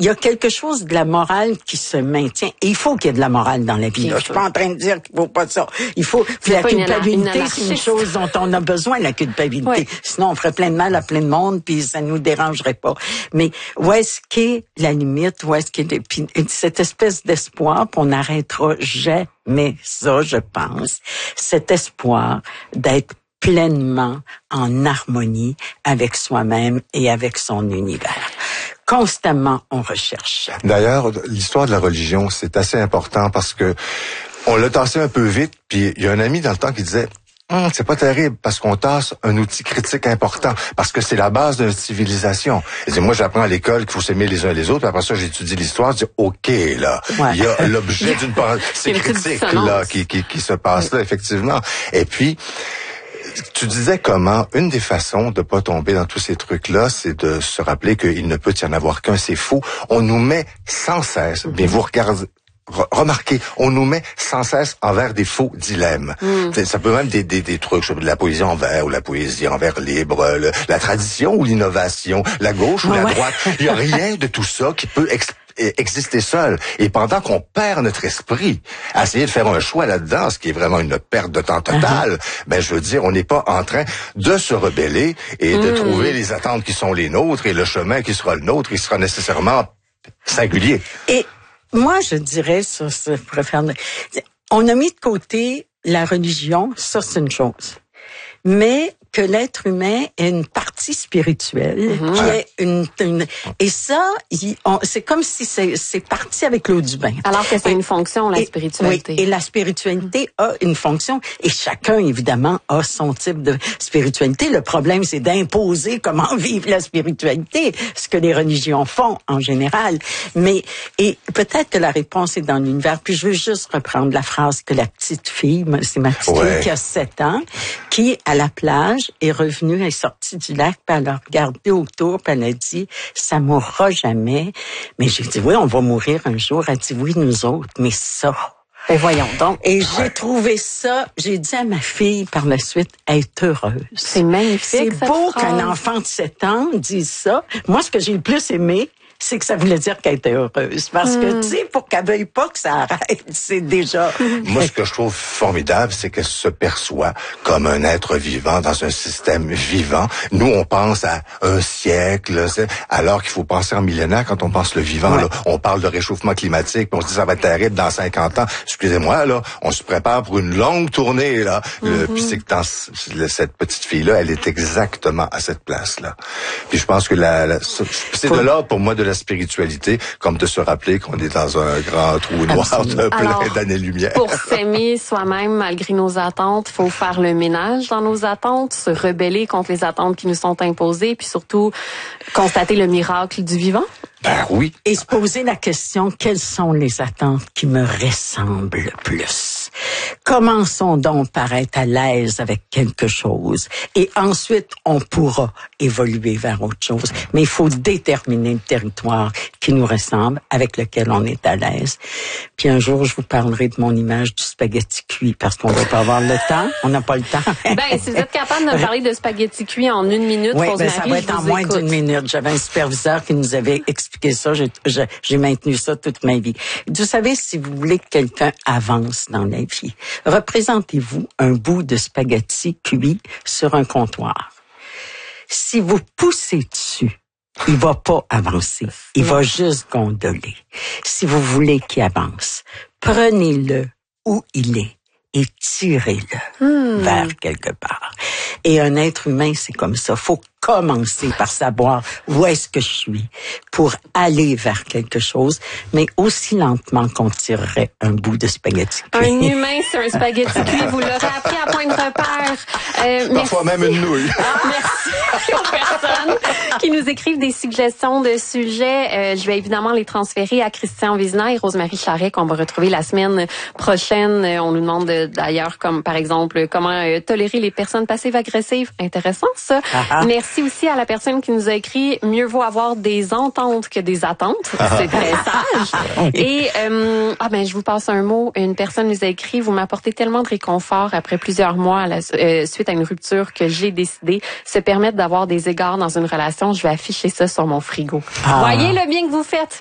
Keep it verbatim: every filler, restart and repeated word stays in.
il y a quelque chose de la morale qui se maintient. Et il faut qu'il y ait de la morale dans la vie. Là. Je suis pas en train de dire qu'il faut pas ça. Il faut, la culpabilité, une c'est une chose dont on a besoin, la culpabilité. Oui. Sinon, on ferait plein de mal à plein de monde, puis ça nous dérangerait pas. Mais où est-ce qu'est la limite? Où est-ce qu'est puis cette espèce d'espoir, puis on n'arrêtera jamais ça, je pense. Cet espoir d'être pleinement en harmonie avec soi-même et avec son univers. Constamment, on recherche. D'ailleurs, l'histoire de la religion, c'est assez important parce que on l'a tassé un peu vite, puis il y a un ami dans le temps qui disait hum, c'est pas terrible parce qu'on tasse un outil critique important, parce que c'est la base d'une civilisation. Et moi, j'apprends à l'école qu'il faut s'aimer les uns les autres, puis après ça, j'étudie l'histoire, je dis OK, là, ouais. il y a l'objet d'une pensée critique là, qui, qui, qui se passe là, effectivement. Et puis, tu disais comment une des façons de pas tomber dans tous ces trucs-là, c'est de se rappeler qu'il ne peut y en avoir qu'un, c'est faux. On nous met sans cesse, bien vous regardez, remarquez, on nous met sans cesse envers des faux dilemmes. Mm. Ça peut même des, des, des trucs, de la poésie en vers ou la poésie en vers libre, le, la tradition ou l'innovation, la gauche ou oh, la ouais. droite. Il y a rien de tout ça qui peut expliquer exister seul. Et pendant qu'on perd notre esprit à essayer de faire un choix là-dedans, ce qui est vraiment une perte de temps totale, uh-huh. ben je veux dire, on n'est pas en train de se rebeller et mmh. de trouver les attentes qui sont les nôtres et le chemin qui sera le nôtre, il sera nécessairement singulier. Et moi, je dirais, ça, ça préfère... on a mis de côté la religion, ça c'est une chose. Mais que l'être humain est une partie spirituelle, mm-hmm. qui est une, une et ça, il, on, c'est comme si c'est, c'est parti avec l'eau du bain. Alors que c'est et, une fonction, la spiritualité. Oui, et la spiritualité mm-hmm. a une fonction, et chacun, évidemment, a son type de spiritualité. Le problème, c'est d'imposer comment vivre la spiritualité, ce que les religions font en général. Mais, et peut-être que la réponse est dans l'univers. Puis je veux juste reprendre la phrase que la petite fille, c'est ma petite ouais. fille qui a sept ans, qui, à la plage, est revenue, elle est sortie du lac, puis elle a regardé autour, puis elle a dit, ça mourra jamais. Mais j'ai dit, oui, on va mourir un jour. Elle a dit, oui, nous autres, mais ça... Et voyons donc. Et j'ai trouvé ça, j'ai dit à ma fille par la suite, être heureuse. C'est magnifique. C'est beau qu'un enfant de sept ans dise ça. Moi, ce que j'ai le plus aimé, c'est que ça voulait dire qu'elle était heureuse. Parce que, mm. tu sais, pour qu'elle veuille pas que ça arrête, c'est déjà... Moi, ce que je trouve formidable, c'est qu'elle se perçoit comme un être vivant dans un système vivant. Nous, on pense à un siècle, alors qu'il faut penser en millénaire quand on pense le vivant. Ouais. Là. On parle de réchauffement climatique, puis on se dit ça va être terrible dans cinquante ans. Excusez-moi, là, on se prépare pour une longue tournée, là. Mm-hmm. Le, puis c'est que dans cette petite fille-là, elle est exactement à cette place-là. Puis je pense que la, la c'est faut... de l'ordre pour moi de la spiritualité, comme de se rappeler qu'on est dans un grand trou noir de plein d'années-lumière. Pour s'aimer soi-même malgré nos attentes, il faut faire le ménage dans nos attentes, se rebeller contre les attentes qui nous sont imposées, puis surtout constater le miracle du vivant. Ben oui. Et se poser la question, quelles sont les attentes qui me ressemblent le plus? Commençons donc par être à l'aise avec quelque chose. Et ensuite, on pourra évoluer vers autre chose. Mais il faut déterminer le territoire qui nous ressemble, avec lequel on est à l'aise. Puis un jour, je vous parlerai de mon image du spaghetti cuit, parce qu'on va pas avoir le temps. On n'a pas le temps. Ben, si vous êtes capable de me parler de spaghetti cuit en une minute, oui, ben, Rosemary, ça va être en moins écoute. d'une minute. J'avais un superviseur qui nous avait expliqué ça. J'ai, j'ai, j'ai maintenu ça toute ma vie. Vous savez, si vous voulez que quelqu'un avance dans la vie, représentez-vous un bout de spaghetti cuit sur un comptoir. Si vous poussez dessus, il va pas avancer. Il va juste gondoler. Si vous voulez qu'il avance, prenez-le où il est et tirez-le hmm. vers quelque part. Et un être humain, c'est comme ça. Faut commencer par savoir où est-ce que je suis pour aller vers quelque chose, mais aussi lentement qu'on tirerait un bout de spaghetti cuit. Un humain sur un spaghetti cuit, vous l'aurez appris à point de repère. Euh, Parfois merci. Même une nouille. Ah, merci aux personnes qui nous écrivent des suggestions de sujets. Euh, je vais évidemment les transférer à Christian Vézina et Rosemary Charret, qu'on va retrouver la semaine prochaine. On nous demande de, d'ailleurs, comme par exemple, comment euh, tolérer les personnes passives-agressives. Intéressant, ça. Uh-huh. Merci aussi à la personne qui nous a écrit « Mieux vaut avoir des ententes que des attentes ». C'est très sage. Et, euh, ah ben, je vous passe un mot. Une personne nous a écrit « Vous m'apportez tellement de réconfort après plusieurs mois à la, euh, suite à une rupture que j'ai décidé se permettre d'avoir des égards dans une relation. Je vais afficher ça sur mon frigo. Ah. » Voyez le bien que vous faites.